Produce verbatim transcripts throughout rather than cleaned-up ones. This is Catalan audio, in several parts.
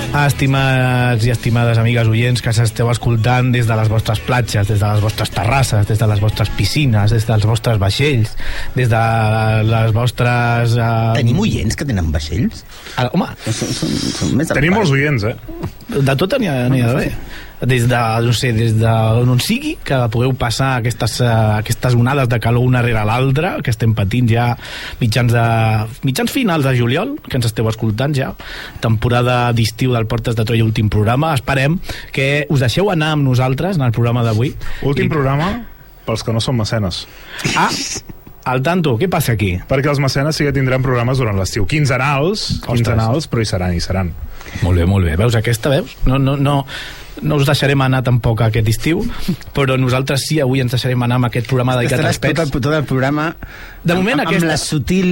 Estimats i estimades amigues oients que s'esteu escoltant des de les vostres platges, des de les vostres terrasses, des de les vostres piscines, des dels vostres vaixells, des de les vostres... Uh... Tenim oients que tenen vaixells? Ah, home, són, són, són més tenim molts oients, eh? De tot n'hi ha, n'hi ha d'haver. Des de, no sé, des d'on on sigui, que pugueu passar aquestes, uh, aquestes onades de calor una rere l'altra, que estem patint ja mitjans, de, mitjans finals de juliol, que ens esteu escoltant ja, temporada d'estiu del Portes de Troia, últim programa. Esperem que us deixeu anar amb nosaltres en el programa d'avui. Últim I... programa pels que no són mecenes. Ah, al tanto, què passa aquí? Perquè els mecenes sí que tindran programes durant l'estiu. Quinzenals, quinzenals, però hi seran, hi seran. Molt bé, molt bé. Veus aquesta, veus? No, no, no... No us deixarem anar tampoc aquest estiu, però nosaltres sí, avui ens deixarem anar amb aquest programa dedicat als pets. Tot el, tot el programa de moment, amb, aquesta... amb la sutil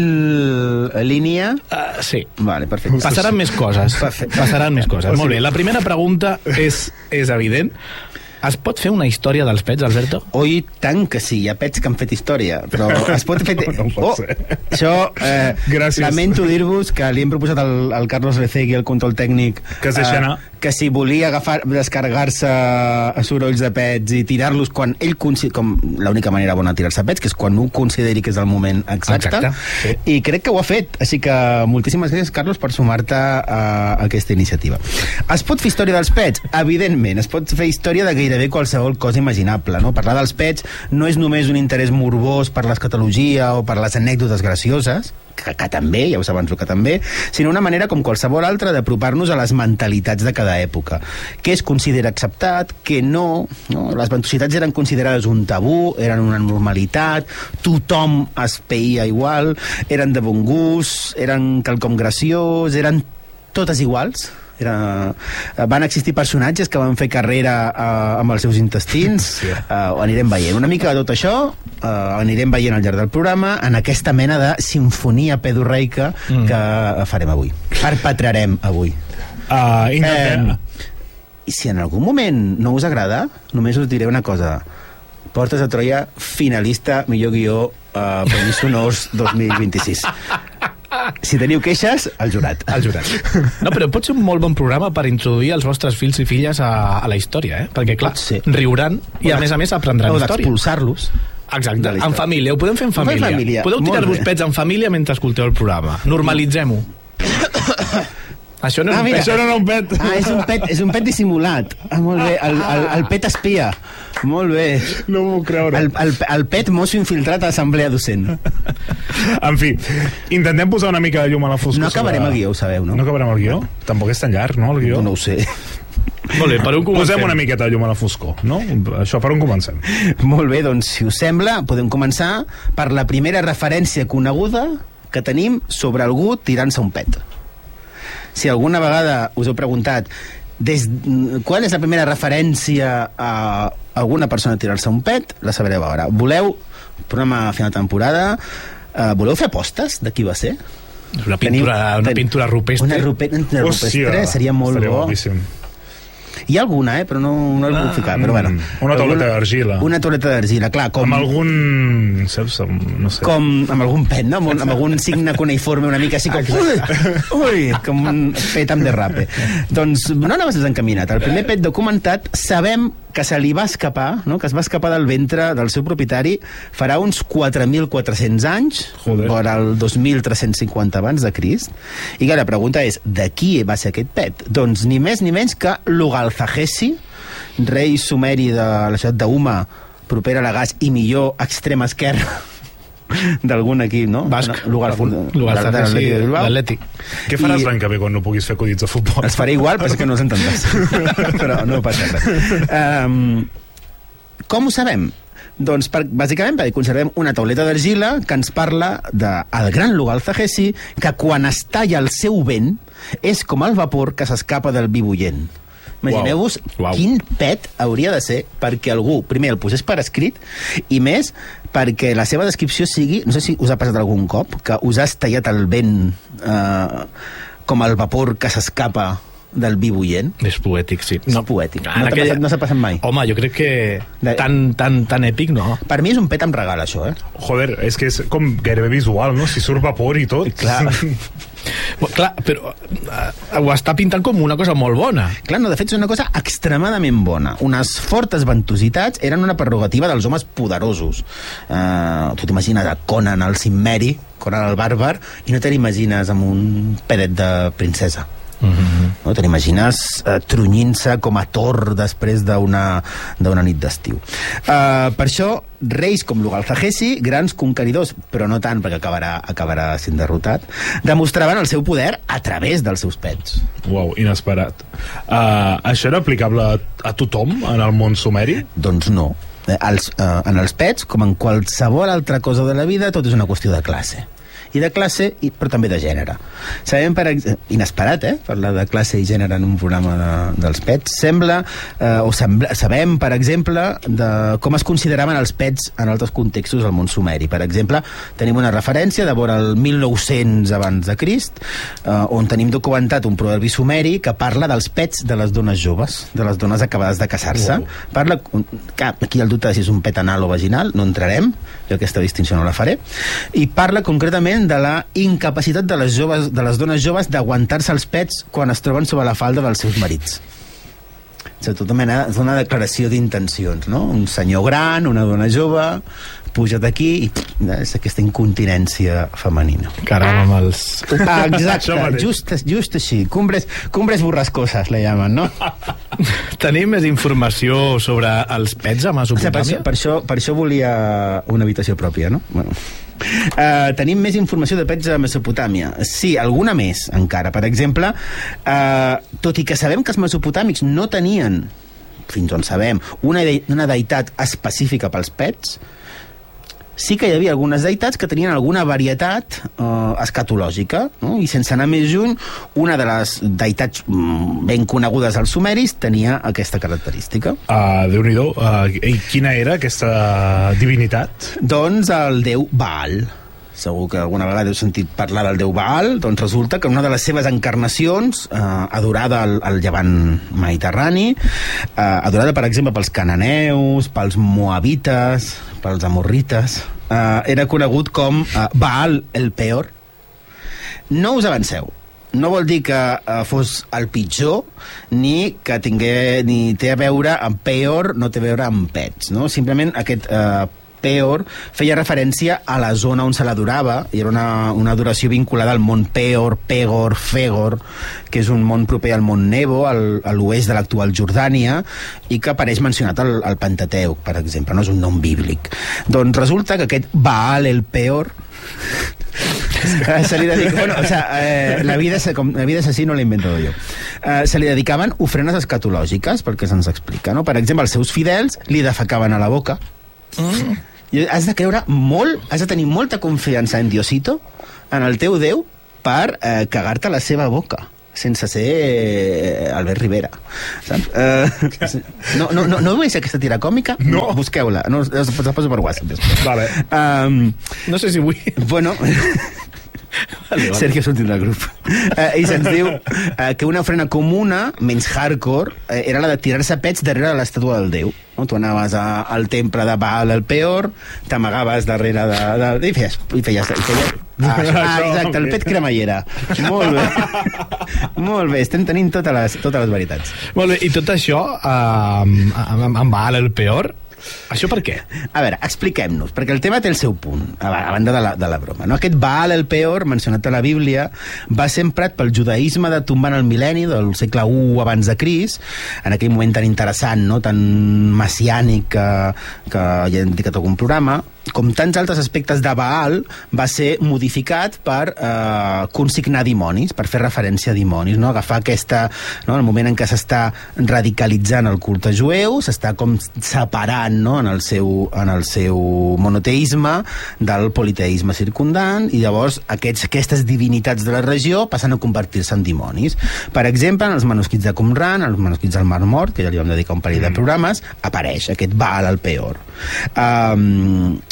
línia... Uh, sí. Vale, perfecte. Passaran més coses. Perfecte. Passaran més coses. Molt bé, la primera pregunta és, és evident. Es pot fer una història dels pets, Alberto? Oi, tant que sí, hi ha pets que han fet història, però es pot fer... No, no pot oh, ser. Això, eh, Gràcies. Lamento dir-vos que li hem proposat al, al Carlos Lecegui, el control tècnic, que es deixi anar. Eh, que si volia agafar, descarregar-se a sorolls de pets i tirar-los quan ell consideri, com l'única manera bona de tirar-se pets, que és quan ho consideri que és el moment exacte, exacte sí. I crec que ho ha fet, així que moltíssimes gràcies, Carlos, per sumar-te a aquesta iniciativa. Es pot fer història dels pets? Evidentment, es pot fer història de gairebé qualsevol cosa imaginable, no? Parlar dels pets no és només un interès morbós per l'escatologia o per les anècdotes gracioses, que, que també, ja us avanço que també, sinó una manera com qualsevol altra d'apropar-nos a les mentalitats de cada època. Què es considera acceptat, què no, no? Les ventositats eren considerades un tabú, eren una normalitat, tothom es peïa igual, eren de bon gust, eren quelcom graciós, eren totes iguals. Era... Van existir personatges que van fer carrera uh, amb els seus intestins. Sí. Uh, anirem veient una mica de tot això, uh, anirem veient al llarg del programa en aquesta mena de sinfonia pedorreica mm. que farem avui, perpetrarem avui. uh, intentem eh, i si en algun moment no us agrada, només us diré una cosa: Portes de Troia, finalista millor guió uh, Premis Sonors dos mil vint-i-sis. Si teniu queixes, al jurat. Al jurat. No, però pot ser un molt bon programa per introduir els vostres fills i filles a, a la història, eh? Perquè, clar, riuran i, a més a més, aprendran o història. O d'expulsar-los. Exacte, en família, ho podem fer en família. família. Podeu tirar-vos pets en família mentre escolteu el programa. Normalitzem-ho. Això no és ah, un mira. pet. Això no era un pet. Ah, és un pet, és un pet dissimulat. Ah, molt bé, el, el, el pet espia. Molt bé. No m'ho creure. El, el, el pet mosso infiltrat a l'assemblea docent. En fi, intentem posar una mica de llum a la foscor. No acabarem sobre... el guió, ho sabeu, no? No acabarem el guió? Tampoc és tan llarg, no, el guió? No, no ho sé. Molt bé, per on comencem? Posem una miqueta de llum a la foscor, no? Això, per on comencem? Molt bé, doncs, si us sembla, podem començar per la primera referència coneguda que tenim sobre algú tirant-se un pet. Si alguna vegada us heu preguntat des, quan és la primera referència a alguna persona tirar-se un pet, la sabreu ara. Voleu, programa a final de temporada, uh, voleu fer apostes de qui va ser? Una pintura, Teniu, una pintura rupestre. Una, rupe, una rupestre Hòstia, seria molt bo. Boníssim. Hi ha alguna, eh? Però no, no la puc ficar. Però bueno, una tauleta d'argila. Una tauleta d'argila, clar. Com, amb algun... Saps? No sé. Com amb algun pet, no? Amb, amb algun signe cuneiforme una mica així com... Ui, ui, com un pet amb derrape. Doncs no anaves desencaminat. El primer pet documentat sabem que se li va escapar, no? Que es va escapar del ventre del seu propietari farà uns quatre mil quatre-cents anys, per al dos mil tres-cents cinquanta abans de Crist. I que la pregunta és, de qui va ser aquest pet? Doncs ni més ni menys que Lugalzagesi, rei sumeri de la ciutat d'Uma, propera a Lagash i millor extrema esquerra d'algun equip, no? Basc. Lugalzagesi, l'Atlètic. Què faràs l'any que ve quan no puguis fer acudits de futbol? Els faré igual, però és que no els entendràs. Però no passa res. Um, com ho sabem? Doncs per, bàsicament perquè conservem una tauleta d'argila que ens parla del gran Lugalzagesi, que quan es talla el seu vent és com el vapor que s'escapa del vi bullent. Imagineu-vos wow. wow. quin pet hauria de ser perquè algú, primer, el posés per escrit, i més, perquè la seva descripció sigui, no sé si us ha passat algun cop, que us has tallat el vent eh, com el vapor que s'escapa del vi bullent. És poètic, sí. No, és poètic. Ah, no, aquella... passat, no s'ha passat mai. Home, jo crec que tan, tan, tan èpic, no? Per mi és un pet amb regal, això, eh? Joder, és que és com gairebé visual, no? Si surt vapor i tot. Clar. Clar, però uh, ho està pintant com una cosa molt bona. Clar, no, de fet és una cosa extremadament bona. Unes fortes ventositats eren una prerrogativa dels homes poderosos. Uh, tu t'imagines a Conan el Cimmeri, Conan el bàrbar, i no te l'imagines amb un pedet de princesa. Mm-hmm. No? Te l'imagines uh, trunyint-se com a Thor després d'una d'una nit d'estiu. Uh, per això, reis com l'Ugalzagesi, grans conqueridors, però no tant perquè acabarà, acabarà sent derrotat, demostraven el seu poder a través dels seus pets. Uau, inesperat. Uh, això era aplicable a, a tothom en el món sumeri? Doncs no. Eh, els, uh, en els pets, com en qualsevol altra cosa de la vida, tot és una qüestió de classe. I de classe, i, però també de gènere. Sabem, per inesperat, eh? Parlar de classe i gènere en un programa de, dels pets. Sembla, eh, o sembla, sabem, per exemple, de com es consideraven els pets en altres contextos al món sumeri. Per exemple, tenim una referència de vora el mil nou-cents abans de Crist, eh, on tenim documentat un proverbi sumeri que parla dels pets de les dones joves, de les dones acabades de casar-se. Wow. Parla, que aquí el dubte de si és un pet anal o vaginal, no entrarem, jo aquesta distinció no la faré, i parla concretament de la incapacitat de les, joves, de les dones joves d'aguantar-se els pets quan es troben sobre la falda dels seus marits. És tota mena, és una declaració d'intencions, no? Un senyor gran, una dona jove, puja't aquí i és aquesta incontinència femenina. Caram, amb els... Ah, exacte, just, just així. Cumbres, cumbres borrascoses, le llamen, no? Tenim més informació sobre els pets a Mesopotàmia? O sigui, per, per, això, per això volia una habitació pròpia, no? Bueno... Uh, tenim més informació de pets a Mesopotàmia. Sí, alguna més encara. Per exemple, uh, tot i que sabem que els mesopotàmics no tenien, fins on sabem, una, de una deïtat específica pels pets, sí que hi havia algunes deïtats que tenien alguna varietat eh, escatològica, no? I sense anar més lluny, una de les deïtats mm, ben conegudes als sumeris tenia aquesta característica. Uh, Déu-n'hi-do. Uh, I quina era aquesta divinitat? Doncs el déu Baal. Segur que alguna vegada heu sentit parlar del déu Baal. Doncs resulta que una de les seves encarnacions, eh, adorada al, al llevant mediterrani, eh, adorada, per exemple, pels cananeus, pels moabites, pels amorrites, eh, era conegut com eh, Baal el Peor. No us avanceu. No vol dir que eh, fos el pitjor, ni que tingué, ni té a veure amb Peor, no té a veure amb pets, no? Simplement aquest eh, Peor feia referència a la zona on se l'adorava, i era una, una adoració vinculada al món Peor, Pegor, Fegor, que és un món proper al món Nebo, al, a l'oest de l'actual Jordània, i que apareix mencionat al, al Pentateuc, per exemple, no és un nom bíblic. Doncs resulta que aquest Baal el Peor se li dedica, bueno, o sea, eh, la vida com, la vida és així, no l'he inventat jo. Eh, se li dedicaven ofrenes escatològiques, perquè se'ns explica, no? Per exemple, els seus fidels li defecaven a la boca. Mm. I has de creure molt, has de tenir molta confiança en Diosito, en el teu Déu, per eh, cagar-te a la seva boca, sense ser eh, Albert Rivera, saps? Eh, no, no, no, no veus aquesta tira còmica? No. Busqueu-la, no, us la poso per WhatsApp. Vale. Um, no sé si vull... Bueno... Vale, vale. Sergio sortit del grup. Eh, I se'ns diu eh, que una ofrena comuna, menys hardcore, eh, era la de tirar-se pets darrere de l'estàtua del déu. No? Tu anaves a, al temple de Baal el Peor, t'amagaves darrere de, de, de... i feies... I feies, i feies ah, ah, exacte, el pet cremallera. Molt bé. Molt bé, estem tenint totes les, totes les veritats. Molt bé, i tot això eh, amb, amb Baal el Peor, això per què? A veure, expliquem-nos, perquè el tema té el seu punt, a banda de la, de la broma. No? Aquest Baal el Peor, mencionat a la Bíblia, va ser emprat pel judaïsme de tombant el mil·lenni del segle u abans de Crist, en aquell moment tan interessant, no? Tan messiànic, que, que ja hem dedicat algun programa. Com tants altres aspectes de Baal, va ser modificat per eh, consignar dimonis, per fer referència a dimonis, no? Agafar aquesta... No? En el moment en què s'està radicalitzant el culte jueu, s'està com separant, no? en, el seu, en el seu monoteisme del politeisme circundant, i llavors aquests, aquestes divinitats de la regió passen a convertir-se en dimonis. Per exemple, en els manuscrits de Qumran, en els manuscrits del Mar Mort, que ja li vam dedicar un parell de programes, apareix aquest Baal el Peor. Um,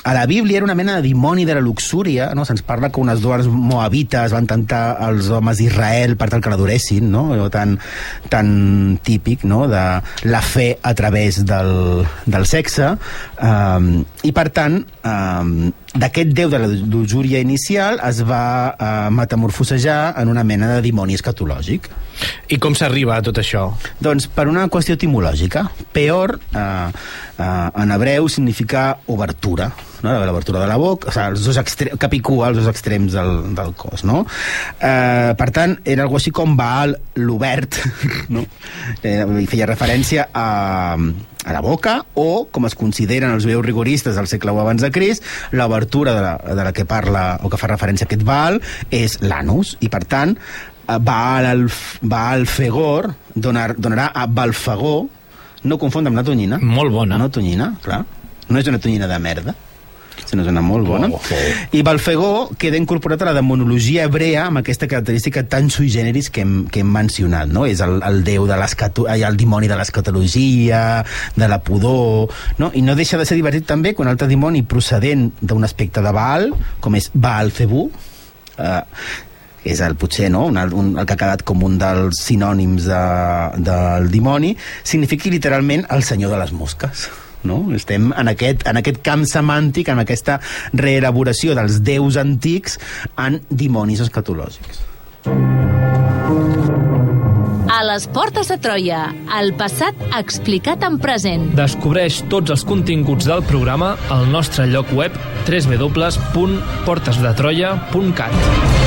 a la Bíblia era una mena de dimoni de la luxúria, no? Se'ns parla que unes dones moabites van tentar els homes d'Israel per tal que l'adoressin, no? Allò tan, tan típic, no? De la fe a través del, del sexe, um, i per tant um, d'aquest déu de la luxúria inicial es va uh, metamorfosejar en una mena de dimoni escatològic. I com s'arriba a tot això? Doncs per una qüestió etimològica. Peor, eh, eh, en hebreu, significa obertura, no? L'obertura de la boca, o sigui, els dos extrems, cap i cua, els dos extrems del, del cos, no? Eh, per tant, era algo així com Baal l'obert, no? Eh, feia referència a, a la boca, o, com es consideren els jueus rigoristes del segle u abans de Crist, l'obertura de, la, de la que parla, o que fa referència a aquest Baal, és l'anus, i per tant, Baal, al, Baal Fegor donar, donarà a Balfagor, no confondre amb la tonyina. Molt bona. No tonyina, clar. No és una tonyina de merda, sinó és una molt bona. Oh, oh. I Balfagor queda incorporat a la demonologia hebrea amb aquesta característica tan sui generis que hem, que hem mencionat, no? És el, el déu de l'escato... el dimoni de l'escatologia, de la pudor, no? I no deixa de ser divertit també quan un altre dimoni procedent d'un aspecte de Baal, com és Baal-Zebú, eh, és el, potser, no? Un, un, el que ha quedat com un dels sinònims de, del dimoni, significa literalment el senyor de les mosques, no? Estem en aquest, en aquest camp semàntic, en aquesta reelaboració dels déus antics en dimonis escatològics. A les portes de Troia, el passat explicat en present. Descobreix tots els continguts del programa al nostre lloc web w w w punt portes de troia punt cat.